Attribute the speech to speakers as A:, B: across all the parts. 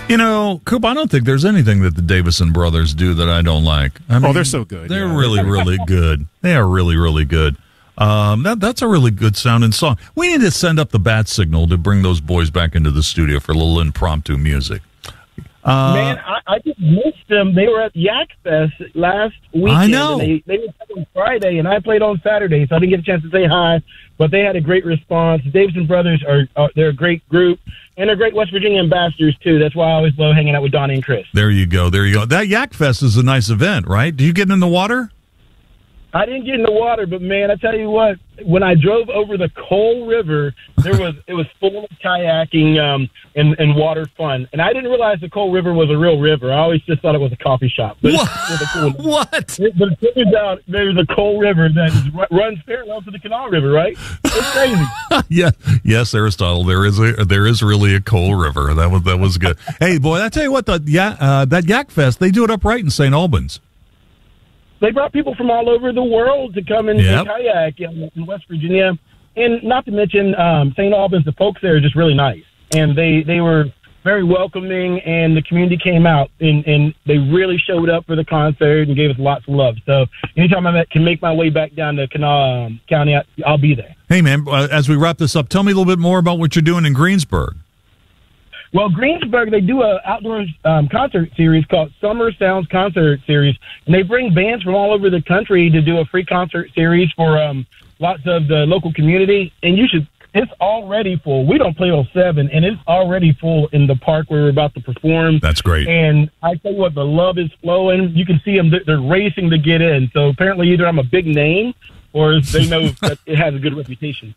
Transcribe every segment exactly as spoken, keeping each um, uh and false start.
A: You know, Coop, I don't think there's anything that the Davison brothers do that I don't like. I mean,
B: oh, they're so good.
A: They're
B: yeah.
A: really, really good. They are really, really good. Um, that that's a really good sounding song. We need to send up the bat signal to bring those boys back into the studio for a little impromptu music. Uh,
C: Man, I, I just missed them. They were at Yak Fest last weekend.
A: I know.
C: And they, they were on Friday, and I played on Saturday, so I didn't get a chance to say hi. But they had a great response. The Davison brothers are, are they're a great group, and they're great West Virginia ambassadors too. That's why I always love hanging out with Donnie and Chris.
A: There you go. There you go. That Yak Fest is a nice event, right? Do you get in the water?
C: I didn't get in the water, but man, I tell you what, when I drove over the Coal River, there was it was full of kayaking um, and, and water fun. And I didn't realize the Coal River was a real river. I always just thought it was a coffee shop. But
A: What?
C: It was a cool
A: What?
C: But it turns out there's a Coal River that is, runs parallel to the Kanawha River, right? It's crazy.
A: Yeah, yes, Aristotle. There is a there is really a Coal River. That was that was good. Hey, boy, I tell you what, the yeah, uh, that Yak Fest, they do it up right in Saint Albans.
C: They brought people from all over the world to come and,
A: Yep.
C: and kayak in, in West Virginia. And not to mention, um, Saint Albans, the folks there are just really nice. And they, they were very welcoming, and the community came out, and, and they really showed up for the concert and gave us lots of love. So anytime I can make my way back down to Kanawha um, County, I'll be there.
A: Hey, man, uh, as we wrap this up, tell me a little bit more about what you're doing in Greensburg.
C: Well, Greensburg, they do an outdoor um, concert series called Summer Sounds Concert Series, and they bring bands from all over the country to do a free concert series for um, lots of the local community. And you should, it's already full. We don't play till seven, and it's already full in the park where we're about to perform.
A: That's great.
C: And I tell you what, the love is flowing. You can see them; they're racing to get in. So apparently, either I'm a big name, or they know that it has a good reputation.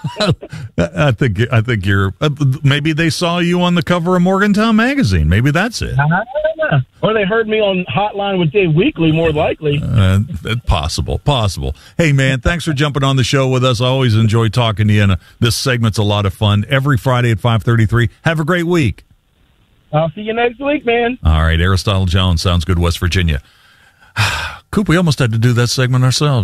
A: I think I think you're. Uh, maybe they saw you on the cover of Morgantown magazine. Maybe that's it.
C: Uh, or they heard me on Hotline with Dave Weekly, more likely.
A: Uh, possible, possible. Hey, man, thanks for jumping on the show with us. I always enjoy talking to you, and uh, this segment's a lot of fun. Every Friday at five thirty-three. Have a great week.
C: I'll see you next week, man.
A: All right, Aristotle Jones, Sounds Good, West Virginia. Coop, we almost had to do that segment ourselves.